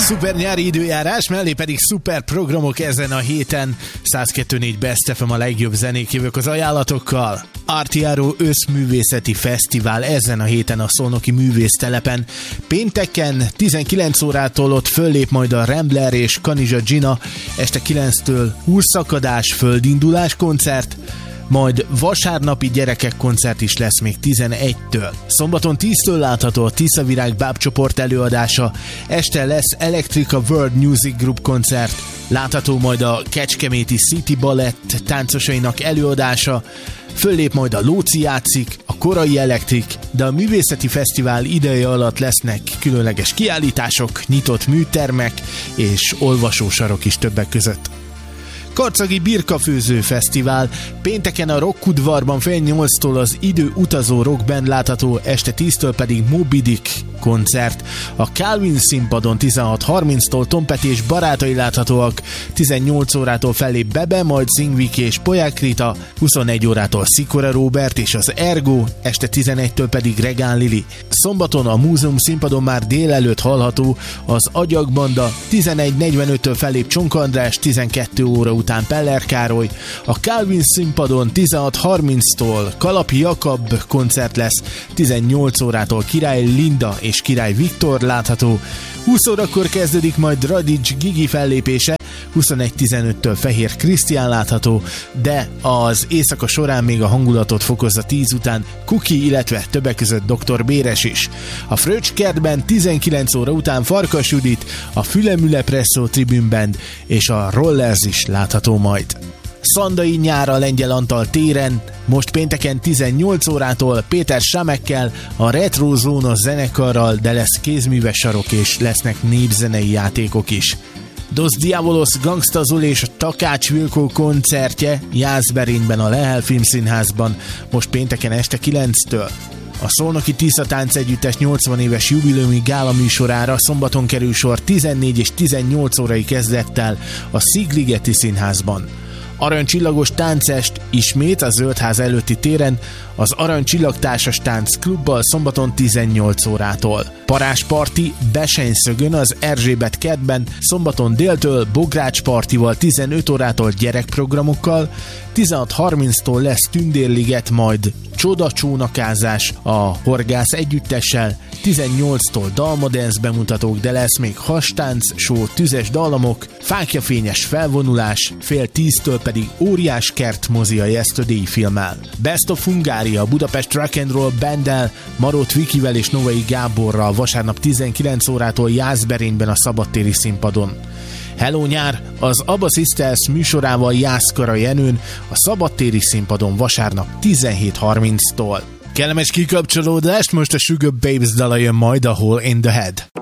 Szuper nyári időjárás, mellé pedig szuper programok ezen a héten. 102.4 Best FM, a legjobb zenék, jövök az ajánlatokkal. Artiaro Összművészeti Fesztivál ezen a héten a Szolnoki Művésztelepen. Pénteken 19 órától ott föllép majd a Rambler és Kanizsa Gina, este 9-től Húrszakadás, Földindulás koncert, majd vasárnapi gyerekek koncert is lesz még 11-től. Szombaton 10-től látható a Tiszavirág bábcsoport előadása, este lesz Electrica World Music Group koncert, látható majd a Kecskeméti City Ballett táncosainak előadása, föllép majd a Lóci játszik, a Korai Elektrik, de a Művészeti Fesztivál ideje alatt lesznek különleges kiállítások, nyitott műtermek és olvasósarok is többek között. Karcagi Birkafőző Fesztivál, pénteken a Rockudvarban fél 8-tól az Idő utazó rockband látható, este 10-től pedig Moby Dick koncert. A Calvin színpadon 16:30-tól Tom Petty és barátai láthatóak, 18 órától fellép Bebe, majd Zingviki és Poják Rita, 21 órától Szikora Róbert és az Ergo, este 11-től pedig Regán Lili. Szombaton a Múzeum színpadon már délelőtt hallható az Agyak Banda, 11:45-től fellép Csonka András, 12 óra után Peller Károly. A Calvin színpadon 16:30-tól Kalapi Jakab koncert lesz, 18 órától Király Linda és Király Viktor látható, 20 órakor kezdődik majd Radics Gigi fellépése, 21:15-től Fehér Krisztián látható, de az éjszaka során még a hangulatot fokozza 10 után Kuki, illetve többek között Dr. Béres is. A Fröccskertben 19 óra után Farkas Judit, a Fülemüle Presszó Tribune Band és a Rollers is látható majd. Szandai nyár a Lengyel Antal téren, most pénteken 18 órától Péter Samekkel, a Retro Zóna zenekarral, de lesz kézműves sarok és lesznek népzenei játékok is. Dos Diabolos Gangsta Zoli és a Takács Vilkó koncertje Jászberényben a Lehel Filmszínházban, most pénteken este 9-től. A Szolnoki Tisza Tánc Együttes 80 éves jubileumi gála műsorára szombaton kerül sor 14 és 18 órai kezdettel a Szigligeti Színházban. Aranycsillagos táncest ismét a Zöldház előtti téren az Aranycsillagtársas Tánc Klubbal szombaton 18 órától. Parázsparti Besenyszögön az Erzsébet kertben szombaton déltől Bogrács partival 15 órától gyerekprogramokkal, 16:30-tól lesz Tündérliget, majd Csodacsónakázás a Horgász együttessel, 18-tól dalmadance bemutatók, de lesz még hastánc, show, tüzes dallamok, fáklyafényes felvonulás, fél 10-től pedig Óriás kert mozi a Yesterday filmmel. Best of Hungária, Budapest Rock and Roll Banddel, Marót Vikivel és Novai Gáborral vasárnap 19 órától Jászberényben a szabadtéri színpadon. Hello nyár, az ABBA Sisters műsorával Jászkara Jenőn a szabadtéri színpadon vasárnap 17:30-tól. Kellemes kikapcsolódást, most a Sugar Babes dala jön majd, a Hole in the Head.